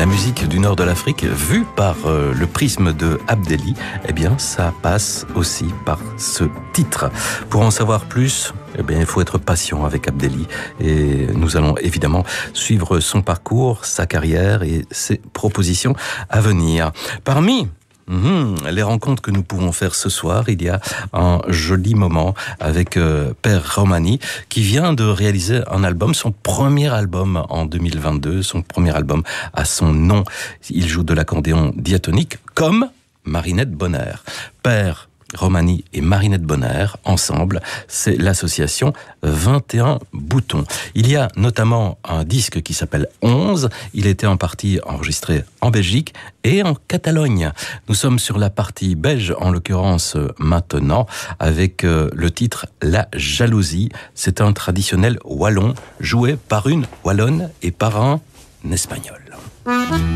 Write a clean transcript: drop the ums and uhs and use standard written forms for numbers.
La musique du nord de l'Afrique, vue par le prisme de Abdelli, eh bien, ça passe aussi par ce titre. Pour en savoir plus, eh bien, il faut être patient avec Abdelli. Et nous allons évidemment suivre son parcours, sa carrière et ses propositions à venir. Parmi les rencontres que nous pouvons faire ce soir, il y a un joli moment avec Père Romani qui vient de réaliser un album, son premier album en 2022, son premier album à son nom. Il joue de l'accordéon diatonique comme Marinette Bonner. Père Romani et Marinette Bonner, ensemble, c'est l'association 21 Boutons. Il y a notamment un disque qui s'appelle 11. Il était en partie enregistré en Belgique et en Catalogne. Nous sommes sur la partie belge, en l'occurrence maintenant, avec le titre La Jalousie. C'est un traditionnel wallon joué par une wallonne et par un espagnol.